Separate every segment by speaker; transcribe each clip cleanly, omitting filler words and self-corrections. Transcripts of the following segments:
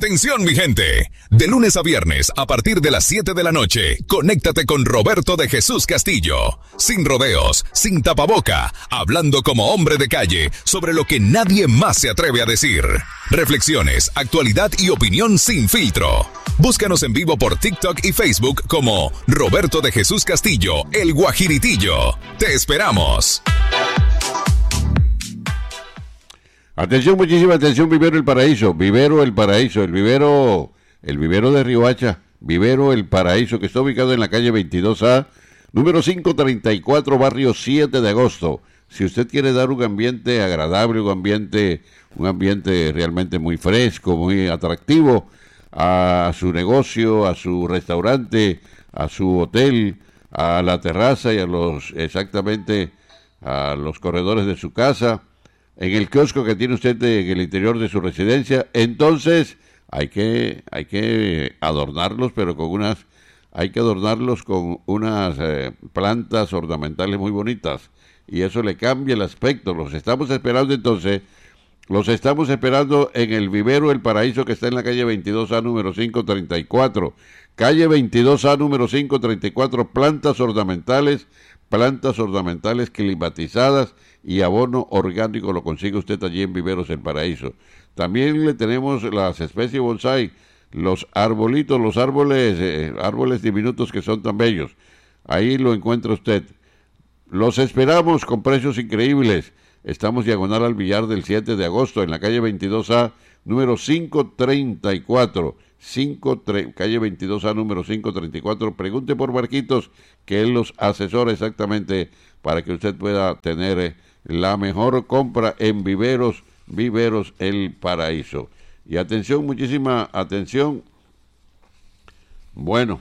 Speaker 1: Atención, mi gente. De lunes a viernes, a partir de las 7 de la noche, conéctate con Roberto de Jesús Castillo. Sin rodeos, sin tapaboca, hablando como hombre de calle sobre lo que nadie más se atreve a decir. Reflexiones, actualidad y opinión sin filtro. Búscanos en vivo por TikTok y Facebook como Roberto de Jesús Castillo, el Guajiritillo. Te esperamos.
Speaker 2: Atención, muchísima atención, Vivero El Paraíso, Vivero El Paraíso, el vivero de Riohacha, Vivero El Paraíso, que está ubicado en la calle 22A, número 534, barrio 7 de agosto. Si usted quiere dar un ambiente agradable, un ambiente realmente muy fresco, muy atractivo a su negocio, a su restaurante, a su hotel, a la terraza y a los corredores de su casa, en el kiosco que tiene usted en el interior de su residencia, entonces hay que adornarlos, pero hay que adornarlos con unas plantas ornamentales muy bonitas, y eso le cambia el aspecto. Los estamos esperando en el Vivero El Paraíso, que está en la calle 22A número 534, calle 22A número 534, plantas ornamentales climatizadas y abono orgánico lo consigue usted allí en Viveros El Paraíso. También le tenemos las especies bonsai, los árboles diminutos que son tan bellos. Ahí lo encuentra usted. Los esperamos con precios increíbles. Estamos diagonal al billar del 7 de agosto en la calle 22A número 534. Calle 22A número 534. Pregunte por Marquitos, que él los asesora exactamente para que usted pueda tener la mejor compra en Viveros El Paraíso. Y atención, muchísima atención. Bueno,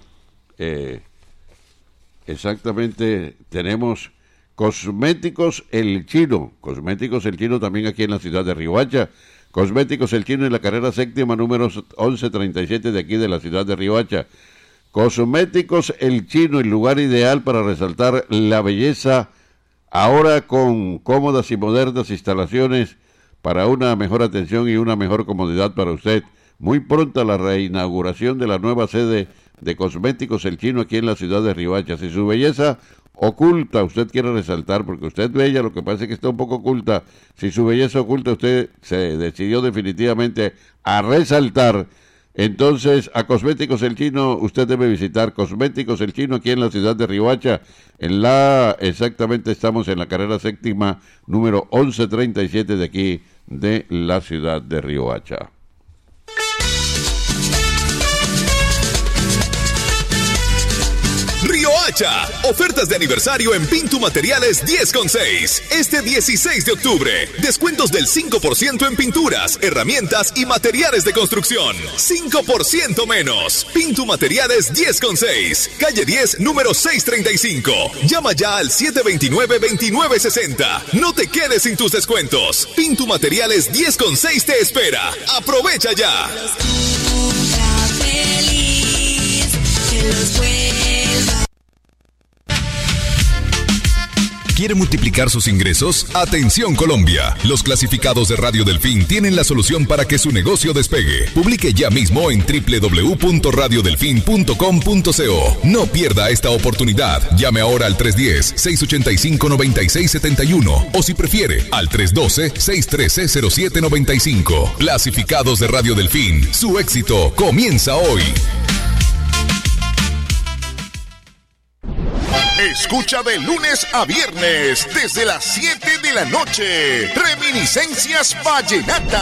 Speaker 2: exactamente, tenemos Cosméticos El Chino también aquí en la ciudad de Riohacha. Cosméticos El Chino en la carrera séptima número 1137 de aquí de la ciudad de Riohacha. Cosméticos El Chino, el lugar ideal para resaltar la belleza, ahora con cómodas y modernas instalaciones para una mejor atención y una mejor comodidad para usted. Muy pronta la reinauguración de la nueva sede de Cosméticos El Chino aquí en la ciudad de Riohacha. Si su belleza oculta usted quiere resaltar, porque usted es bella, lo que pasa es que está un poco oculta. Si su belleza oculta usted se decidió definitivamente a resaltar, entonces a Cosméticos El Chino usted debe visitar Cosméticos El Chino aquí en la ciudad de Riohacha. Exactamente estamos en la carrera séptima número 1137 de aquí de la ciudad de Riohacha.
Speaker 1: Riohacha, ofertas de aniversario en Pintu Materiales 10/6. Este 16 de octubre, descuentos del 5% en pinturas, herramientas y materiales de construcción. 5% menos. Pintu Materiales 10/6, calle 10, número 635. Llama ya al 729-2960. No te quedes sin tus descuentos. Pintu Materiales 10/6 te espera. Aprovecha ya. ¿Quiere multiplicar sus ingresos? Atención, Colombia. Los clasificados de Radio Delfín tienen la solución para que su negocio despegue. Publique ya mismo en www.radiodelfin.com.co. No pierda esta oportunidad. Llame ahora al 310-685-9671 o, si prefiere, al 312-613-0795. Clasificados de Radio Delfín. Su éxito comienza hoy.
Speaker 3: Escucha de lunes a viernes desde las 7 de la noche. Reminiscencias Vallenata.